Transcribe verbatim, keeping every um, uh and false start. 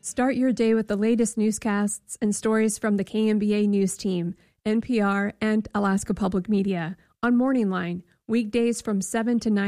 Start your day with the latest newscasts and stories from the K M B A News Team, N P R, and Alaska Public Media on Morning Line, weekdays from seven to nine.